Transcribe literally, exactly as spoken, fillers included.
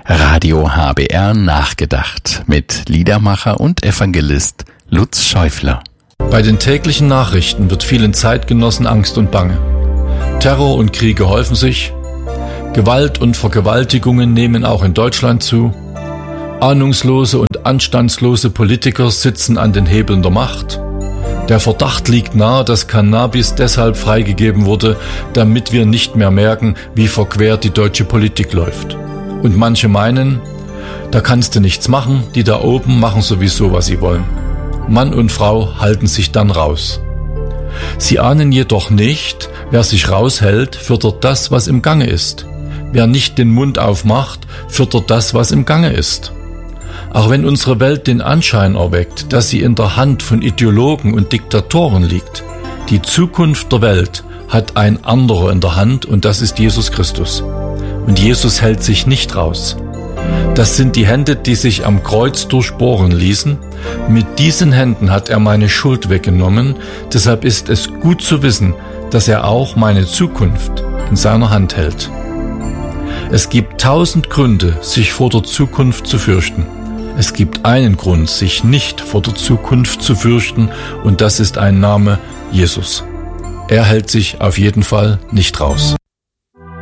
Radio H B R nachgedacht mit Liedermacher und Evangelist Lutz Schäufler. Bei den täglichen Nachrichten wird vielen Zeitgenossen Angst und Bange. Terror und Kriege häufen sich. Gewalt und Vergewaltigungen nehmen auch in Deutschland zu. Ahnungslose und anstandslose Politiker sitzen an den Hebeln der Macht. Der Verdacht liegt nahe, dass Cannabis deshalb freigegeben wurde, damit wir nicht mehr merken, wie verquert die deutsche Politik läuft. Und manche meinen, da kannst du nichts machen, die da oben machen sowieso, was sie wollen. Mann und Frau halten sich dann raus. Sie ahnen jedoch nicht, wer sich raushält, füttert das, was im Gange ist. Wer nicht den Mund aufmacht, füttert das, was im Gange ist. Auch wenn unsere Welt den Anschein erweckt, dass sie in der Hand von Ideologen und Diktatoren liegt, die Zukunft der Welt hat ein anderer in der Hand und das ist Jesus Christus. Und Jesus hält sich nicht raus. Das sind die Hände, die sich am Kreuz durchbohren ließen. Mit diesen Händen hat er meine Schuld weggenommen. Deshalb ist es gut zu wissen, dass er auch meine Zukunft in seiner Hand hält. Es gibt tausend Gründe, sich vor der Zukunft zu fürchten. Es gibt einen Grund, sich nicht vor der Zukunft zu fürchten, und das ist ein Name: Jesus. Er hält sich auf jeden Fall nicht raus.